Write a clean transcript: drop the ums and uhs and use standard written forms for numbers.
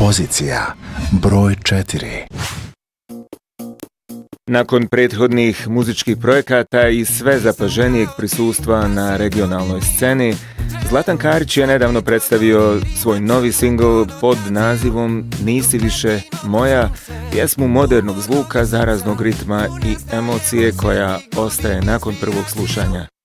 Pozicija broj 4. Nakon prethodnih muzičkih projekata i sve zapaženijeg prisustva na regionalnoj sceni, Zlatan Karić je nedavno predstavio svoj novi singl pod nazivom Nisi više moja, pjesmu modernog zvuka, zaraznog ritma i emocije koja ostaje nakon prvog slušanja.